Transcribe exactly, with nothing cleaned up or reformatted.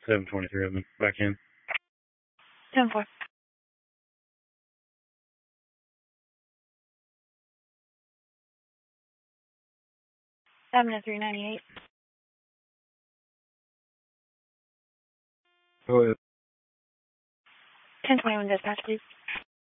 seven twenty-three of them back in. ten four. Avenue three ninety-eight. Go ahead. ten twenty-one dispatch, please.